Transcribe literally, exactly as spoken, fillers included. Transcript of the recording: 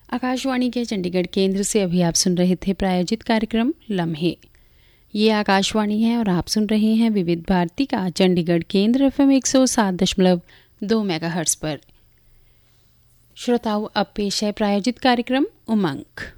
आकाशवाणी के चंडीगढ़ केंद्र से अभी आप सुन रहे थे प्रायोजित कार्यक्रम लम्हे। ये आकाशवाणी है और आप सुन रहे हैं विविध भारती का चंडीगढ़ केंद्र एफएम एक सौ सात दशमलव दो मेगाहर्ट्ज पर। श्रोताओं, अब पेश है प्रायोजित कार्यक्रम उमंग।